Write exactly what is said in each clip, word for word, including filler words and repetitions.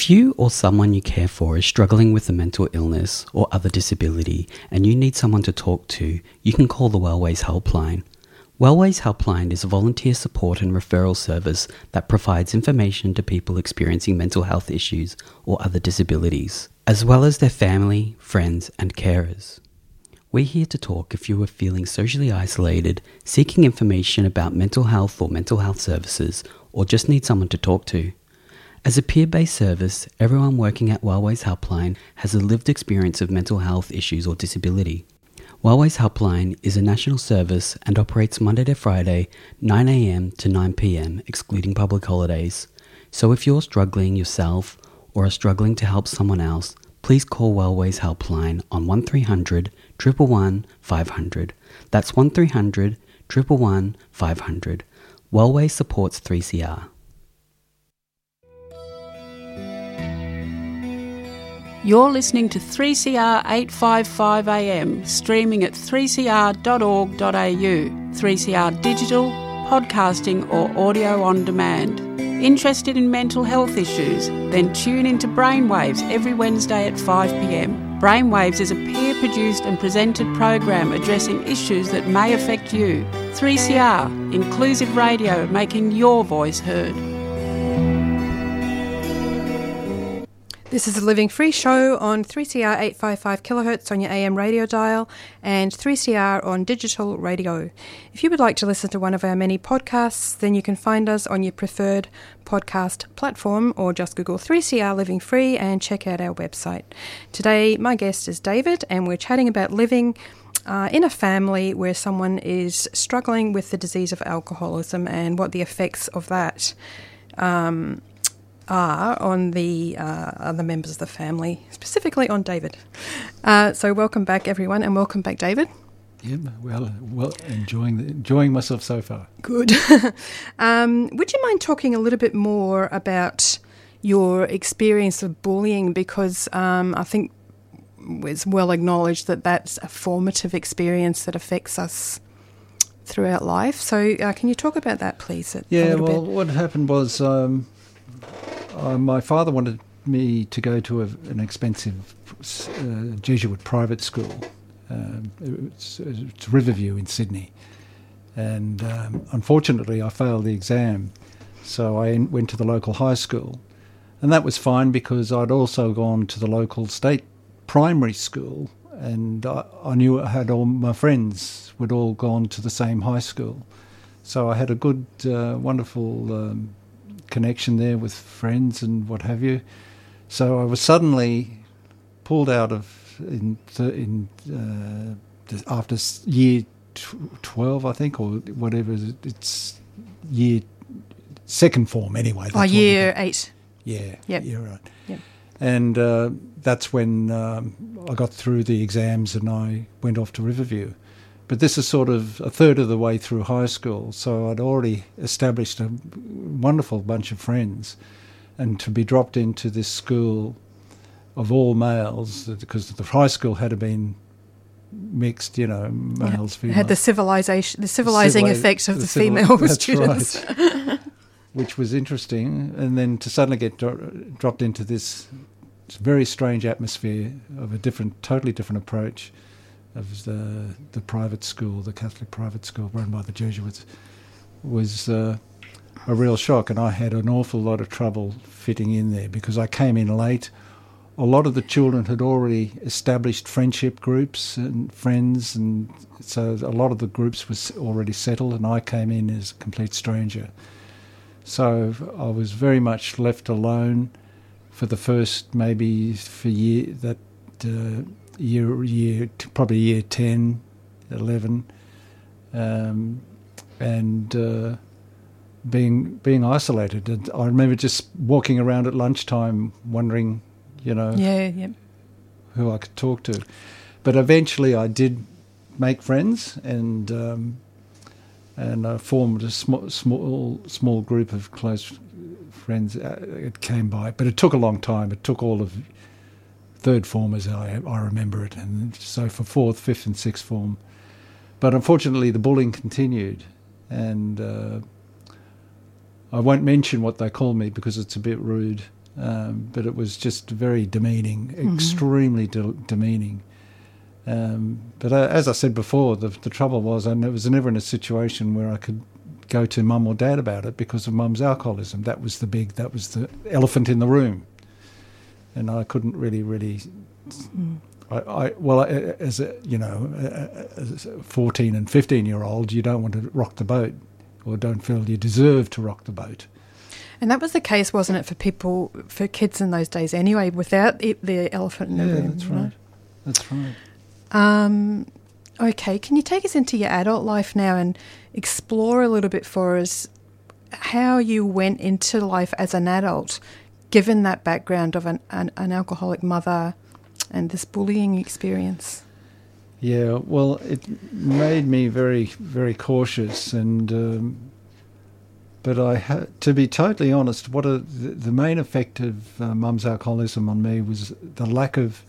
If you or someone you care for is struggling with a mental illness or other disability and you need someone to talk to, you can call the Wellways Helpline. Wellways Helpline is a volunteer support and referral service that provides information to people experiencing mental health issues or other disabilities, as well as their family, friends and carers. We're here to talk if you are feeling socially isolated, seeking information about mental health or mental health services, or just need someone to talk to. As a peer-based service, everyone working at Wellways Helpline has a lived experience of mental health issues or disability. Wellways Helpline is a national service and operates Monday to Friday, nine a.m. to nine p.m, excluding public holidays. So if you're struggling yourself or are struggling to help someone else, please call Wellways Helpline on one three hundred, one one one, five hundred. That's one three hundred, one one one, five hundred. Wellways supports three C R. You're listening to three C R eight fifty-five A M, streaming at three c r dot org dot a u, three C R Digital, podcasting or audio on demand. Interested in mental health issues? Then tune into Brainwaves every Wednesday at five p.m. Brainwaves is a peer-produced and presented program addressing issues that may affect you. three C R, inclusive radio, making your voice heard. This is a Living Free show on three C R eight fifty-five kilohertz on your A M radio dial and three C R on digital radio. If you would like to listen to one of our many podcasts, then you can find us on your preferred podcast platform or just Google three C R Living Free and check out our website. Today, my guest is David, and we're chatting about living uh, in a family where someone is struggling with the disease of alcoholism and what the effects of that um are on the uh, other members of the family, specifically on David. Uh, so welcome back, everyone, and welcome back, David. Yeah, well, well, enjoying the, enjoying myself so far. Good. um, would you mind talking a little bit more about your experience of bullying? Because um, I think it's well acknowledged that that's a formative experience that affects us throughout life. So uh, can you talk about that, please? A, yeah, a little well, bit? what happened was um, uh, my father wanted me to go to a, an expensive uh, Jesuit private school. Um, it's, it's Riverview in Sydney. And um, unfortunately, I failed the exam. So I went to the local high school. And that was fine because I'd also gone to the local state primary school. And I, I knew I had all my friends would all gone to the same high school. So I had a good, uh, wonderful um, connection there with friends and what have you. So I was suddenly pulled out of in in uh, after year twelve, I think, or whatever it's year second form anyway. Oh, year eight. Yeah, yep. yeah, right. Yep. And uh, that's when um, I got through the exams and I went off to Riverview. But this is sort of a third of the way through high school, so I'd already established a wonderful bunch of friends. And to be dropped into this school of all males, because the high school had been mixed, you know, males, yeah. females. It had the civilization, the civilizing Civili- effect of the, the civil- female that's students. Right. Which was interesting. And then to suddenly get dro- dropped into this very strange atmosphere of a different, totally different approach of the the private school, the Catholic private school run by the Jesuits, was uh, a real shock. And I had an awful lot of trouble fitting in there because I came in late. A lot of the children had already established friendship groups and friends, and so a lot of the groups was already settled, and I came in as a complete stranger. So I was very much left alone for the first, maybe for year that uh, year, year probably year ten, eleven, um, and uh, being being isolated. And I remember just walking around at lunchtime, wondering, you know, yeah, yeah. who I could talk to. But eventually, I did make friends, and um, and I formed a small, small, small group of close friends. It came by, but it took a long time. It took all of third form, as I, I remember it, and so for fourth, fifth, and sixth form. But unfortunately, the bullying continued, and uh, I won't mention what they call me because it's a bit rude. um, but it was just very demeaning, Mm-hmm. extremely de- demeaning. Um, but uh, as I said before, the, the trouble was I was never in a situation where I could go to mum or dad about it because of mum's alcoholism. That was the big, that was the elephant in the room. And I couldn't really, really... Mm. I, I well, I, as a, you know, as a fourteen and fifteen year old, you don't want to rock the boat, or don't feel you deserve to rock the boat. And that was the case, wasn't it, for people, for kids in those days anyway, without it, the elephant in the Yeah, room? that's you know? right. That's right. Um, okay, can you take us into your adult life now and explore a little bit for us how you went into life as an adult, given that background of an, an, an alcoholic mother and this bullying experience? Yeah, well, it made me very, very cautious, and um, but I ha- to be totally honest, what a, the, the main effect of uh, mum's alcoholism on me was the lack of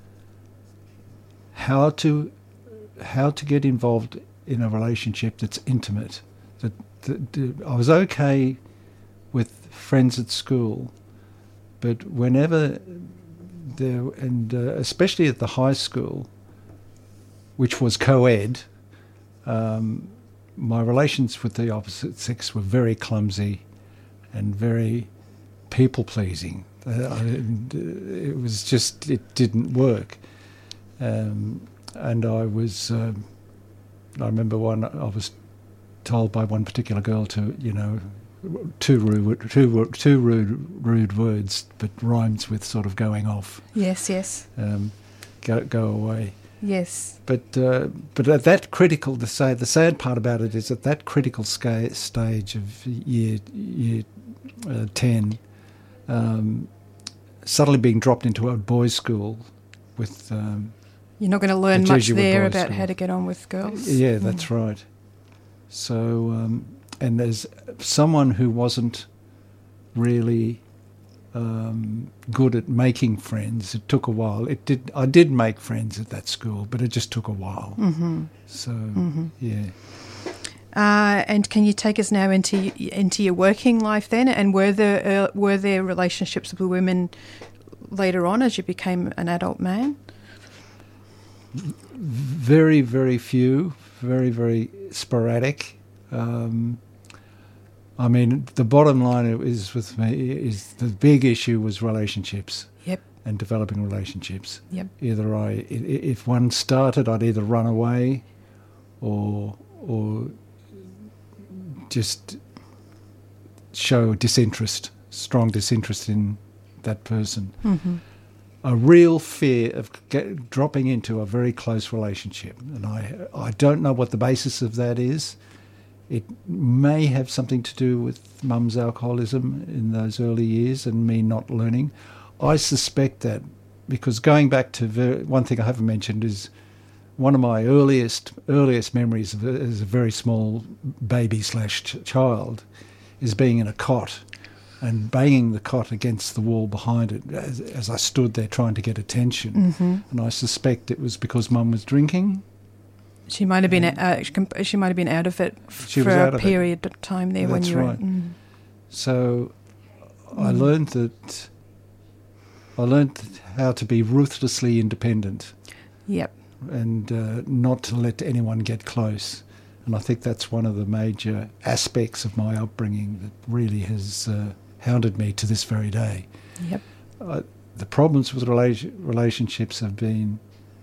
how to how to get involved in a relationship that's intimate. That, that, that I was okay with friends at school, but whenever there, and uh, especially at the high school, which was co-ed, um, my relations with the opposite sex were very clumsy and very people-pleasing. Uh, I, it was just, it didn't work. Um, and I was, um, I remember one, I was told by one particular girl to, you know, two rude, two, two rude, rude words, but rhymes with sort of going off. Yes, yes. Um, go, go away. Yes. But uh, but at that critical, the say the sad part about it is at that critical sca- stage of year year uh, ten, um, suddenly being dropped into a boys' school with. Um, You're not going to learn a much Jesuit there boys' about school. how to get on with girls. Yeah, that's mm. right. So um, and as someone who wasn't really Um, good at making friends. It took a while. It did. I did make friends at that school, but it just took a while. Mm-hmm. So mm-hmm. yeah. Uh, and can you take us now into into your working life then? And were there uh, were there relationships with women later on as you became an adult man? Very, very few. Very, very sporadic. Um, I mean, the bottom line is with me is the big issue was relationships. Yep. And developing relationships. Yep. Either I, if one started, I'd either run away, or or just show disinterest, strong disinterest in that person. Mm-hmm. A real fear of get, dropping into a very close relationship, and I I don't know what the basis of that is. It may have something to do with mum's alcoholism in those early years and me not learning. I suspect that because going back to very, one thing I haven't mentioned is one of my earliest earliest memories of, as a very small baby slash ch- child is being in a cot and banging the cot against the wall behind it as, as I stood there trying to get attention. Mm-hmm. And I suspect it was because mum was drinking. She might have been uh, she might have been out of it f- She for was out a of period it. of time there. That's when you were. right. Mm. So Mm. I learned that I learned how to be ruthlessly independent. Yep. And uh, not to let anyone get close. And I think that's one of the major aspects of my upbringing that really has uh, hounded me to this very day. Yep. Uh, the problems with rela- relationships have been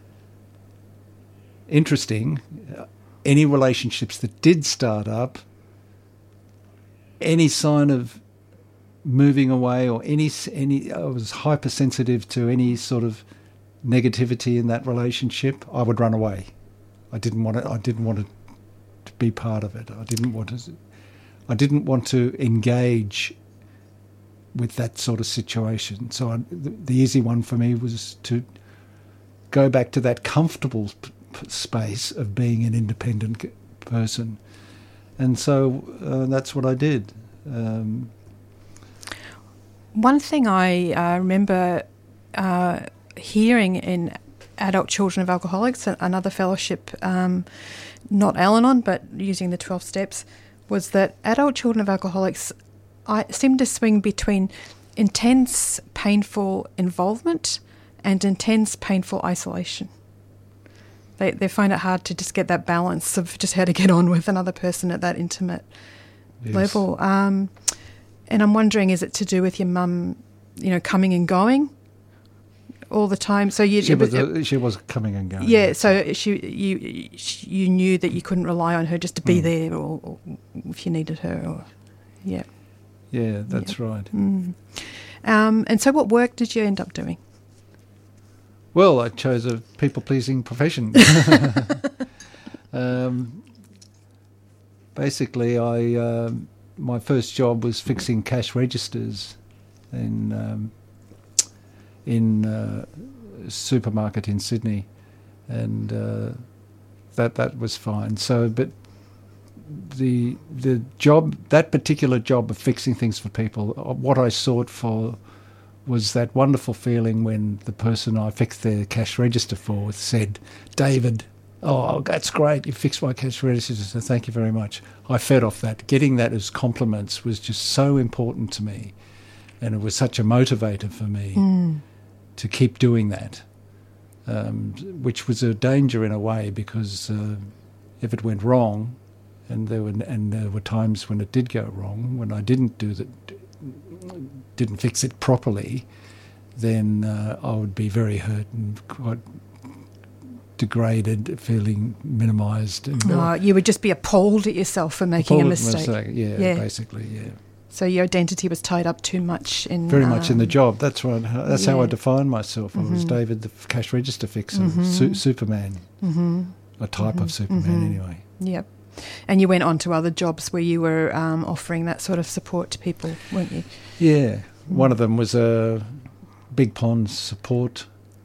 interesting. Uh, any relationships that did start up, any sign of moving away or any any I was hypersensitive to any sort of negativity in that relationship, I would run away. I didn't want to. I didn't want to, to be part of it. I didn't want to. I didn't want to engage with that sort of situation. So I, the, the easy one for me was to go back to that comfortable p- p- space of being an independent c- person, and so uh, that's what I did. Um, One thing I uh, remember uh, hearing in Adult Children of Alcoholics, another fellowship, um, not Al-Anon, but using the twelve steps, was that adult children of alcoholics I seem to swing between intense, painful involvement and intense, painful isolation. They they find it hard to just get that balance of just how to get on with another person at that intimate Yes. level. Um, and I'm wondering, is it to do with your mum, you know, coming and going all the time? So you, She it was, was- uh, she was coming and going. yeah. So she, you, she, you knew that you couldn't rely on her just to be Mm. there, or, or if you needed her, or yeah. Yeah, that's right. Mm. Um, and so, what work did you end up doing? Well, I chose a people-pleasing profession. um, basically, I um, my first job was fixing cash registers in um, in uh, a supermarket in Sydney, and uh, that that was fine. So, but the the job, that particular job of fixing things for people, uh, what I sought for was that wonderful feeling when the person I fixed their cash register for said, "David, oh, that's great, you fixed my cash register, so thank you very much." I fed off that. Getting that as compliments was just so important to me, and it was such a motivator for me Mm. to keep doing that, um, which was a danger in a way, because uh, if it went wrong, and there were and there were times when it did go wrong, when I didn't do that, didn't fix it properly, then uh, I would be very hurt and quite degraded, feeling minimised. And Oh, you would just be appalled at yourself for making a Appalled at mistake. Yeah, Yeah. basically, yeah. So your identity was tied up too much in Very much in the um, job. That's what. That's how I yeah. defined myself. I was Mhm. David, the cash register fixer, Mhm. su- Superman, Mm-hmm. a type Mhm. of Superman Mhm. anyway. Yep. And you went on to other jobs where you were um, offering that sort of support to people, weren't you? Yeah, one of them was a Big Pond support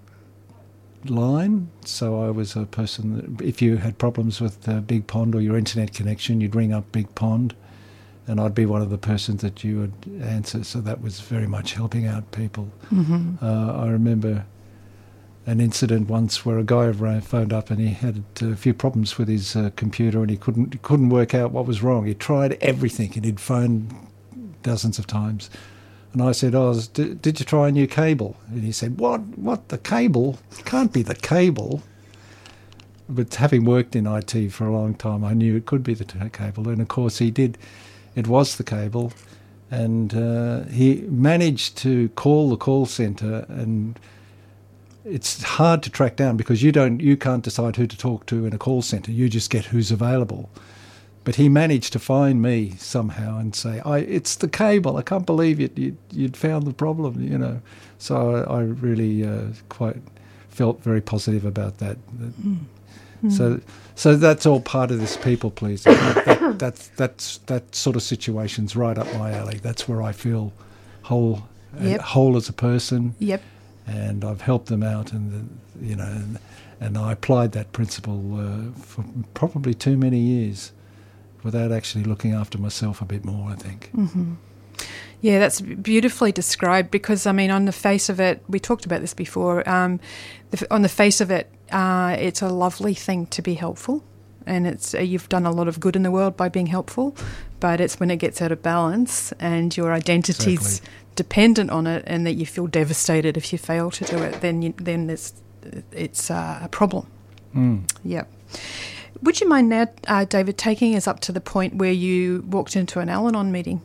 line. So I was a person that if you had problems with uh, Big Pond or your internet connection, you'd ring up Big Pond, and I'd be one of the persons that you would answer. So that was very much helping out people. Mm-hmm. Uh, I remember an incident once where a guy ra- phoned up and he had a few problems with his uh, computer, and he couldn't he couldn't work out what was wrong. He tried everything and he'd phoned dozens of times. And I said, "Oh, did, did you try a new cable?" And he said, "What? What, the cable? It can't be the cable." But having worked in I T for a long time, I knew it could be the t- cable. And of course he did. It was the cable. And uh, he managed to call the call centre, and it's hard to track down because you don't, you can't decide who to talk to in a call centre. You just get who's available. But he managed to find me somehow and say, "I, it's the cable. I can't believe it. You, you'd found the problem, you know." So I, I really uh, quite felt very positive about that. Mm. So, so that's all part of this people pleasing. that, that, that's that's that sort of situation's right up my alley. That's where I feel whole, Yep. uh, whole as a person. Yep. And I've helped them out, and you know, and, and I applied that principle uh, for probably too many years, without actually looking after myself a bit more, I think. Mm-hmm. Yeah, that's beautifully described because, I mean, on the face of it, we talked about this before, um, the, on the face of it, uh, it's a lovely thing to be helpful, and it's uh, you've done a lot of good in the world by being helpful, but it's when it gets out of balance and your identity's Exactly. dependent on it, and that you feel devastated if you fail to do it, then you, then it's, it's uh, a problem. Mm. Yeah. Would you mind now, uh, David, taking us up to the point where you walked into an Al-Anon meeting?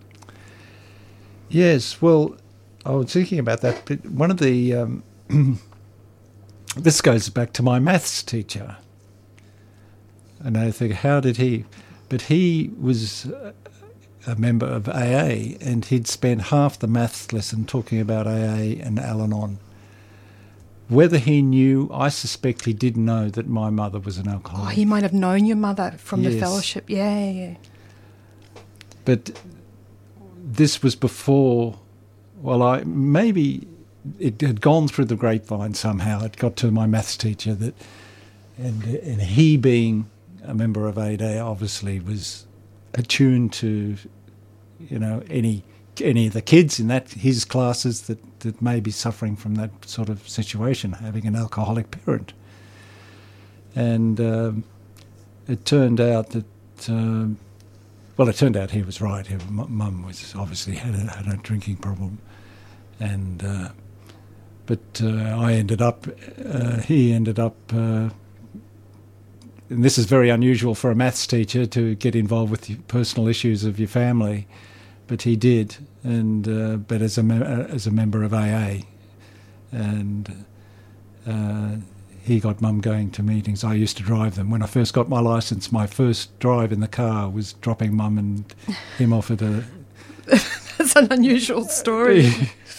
Yes, well, I was thinking about that, but one of the... Um, this goes back to my maths teacher. And I think, how did he... But he was a member of A A, and he'd spent half the maths lesson talking about A A and Al-Anon. Whether he knew, I suspect he didn't know that my mother was an Oh, alcoholic. he might have known your mother from the Yes. fellowship. Yeah, yeah. But this was before, well, I maybe it had gone through the grapevine somehow. It got to my maths teacher that, and and he being a member of A A obviously was attuned to, you know, any any of the kids in that his classes that, that may be suffering from that sort of situation, having an alcoholic parent. And um, it turned out that um, well, it turned out he was right. Her m- mum was obviously had a, had a drinking problem, and uh, but uh, I ended up, uh, he ended up. Uh, And this is very unusual for a maths teacher to get involved with the personal issues of your family, but he did, and uh, but as a me- as a member of A A, and uh, he got Mum going to meetings. I used to drive them. When I first got my licence, my first drive in the car was dropping Mum and him off at a... That's an unusual story.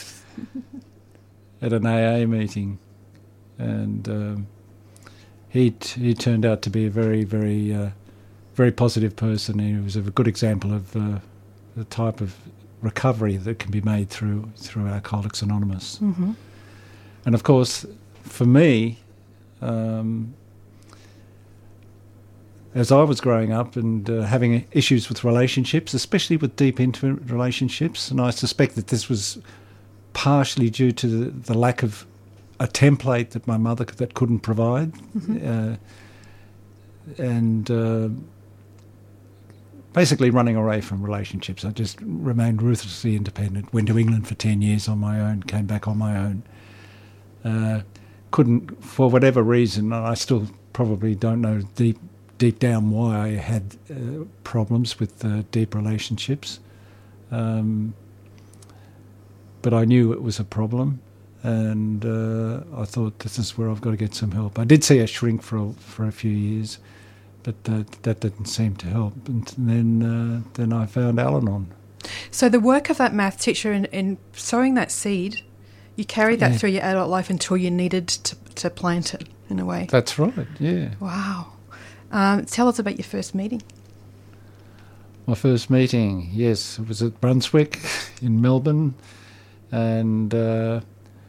at an A A meeting, and... Um, He t- he turned out to be a very, very, uh, very positive person. He was a good example of uh, the type of recovery that can be made through through Alcoholics Anonymous. Mm-hmm. And of course, for me, um, as I was growing up and uh, having issues with relationships, especially with deep intimate relationships, and I suspect that this was partially due to the, the lack of a template that my mother c- that couldn't provide, Mm-hmm. uh, and uh, basically running away from relationships. I just remained ruthlessly independent. Went to England for ten years on my own. Came back on my own. Uh, couldn't, for whatever reason, and I still probably don't know deep deep down why I had uh, problems with uh, deep relationships. Um, but I knew it was a problem. And uh, I thought, this is where I've got to get some help. I did see a shrink for a, for a few years, but uh, that didn't seem to help. And then uh, then I found Al-Anon. So the work of that math teacher in, in sowing that seed, you carried that Yeah. through your adult life until you needed to, to plant it, in a way. That's right, yeah. Wow. Um, tell us about your first meeting. My first meeting, yes, it was at Brunswick in Melbourne. And... Uh,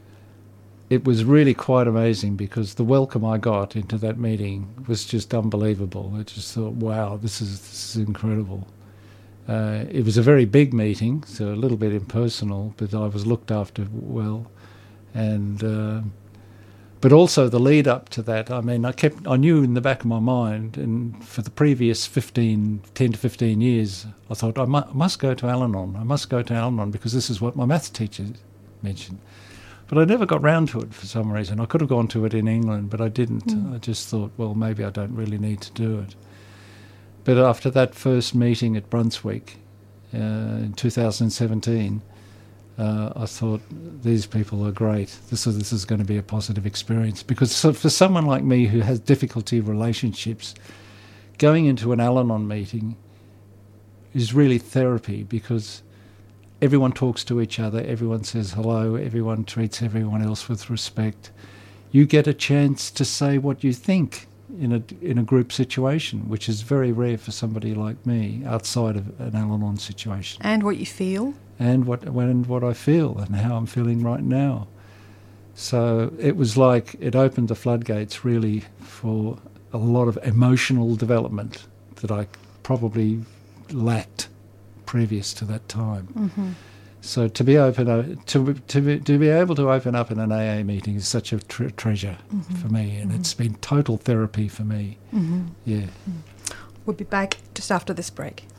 It was really quite amazing because the welcome I got into that meeting was just unbelievable. I just thought, wow, this is this is incredible. Uh, it was a very big meeting, so a little bit impersonal, but I was looked after well. And uh, but also the lead up to that, I mean, I kept I knew in the back of my mind, and for the previous fifteen, ten to fifteen years, I thought I mu- must go to Al-Anon. I must go to Al-Anon because this is what my maths teacher mentioned. But I never got round to it for some reason. I could have gone to it in England, but I didn't. Mm. I just thought, well, maybe I don't really need to do it. But after that first meeting at Brunswick uh, in two thousand seventeen, uh, I thought, these people are great. This is, this is going to be a positive experience. Because so for someone like me who has difficulty with relationships, going into an Al-Anon meeting is really therapy because... everyone talks to each other, everyone says hello, everyone treats everyone else with respect. You get a chance to say what you think in a in a group situation, which is very rare for somebody like me outside of an Al-Anon situation. And what you feel. And what and what I feel and how I'm feeling right now. So it was like it opened the floodgates really for a lot of emotional development that I probably lacked previous to that time. Mm-hmm. So to be open to to be, to be able to open up in an A A meeting is such a tre- treasure mm-hmm. for me, and mm-hmm. it's been total therapy for me. Mm-hmm. Yeah. We'll be back just after this break.